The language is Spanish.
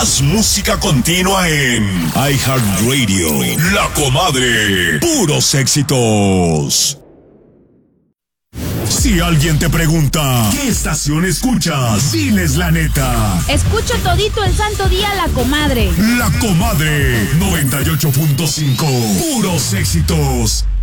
Más música continua en iHeartRadio. La Comadre. Puros éxitos. Si alguien te pregunta, ¿qué estación escuchas? Diles la neta. Escucho todito el santo día La Comadre. La Comadre 98.5. Puros éxitos.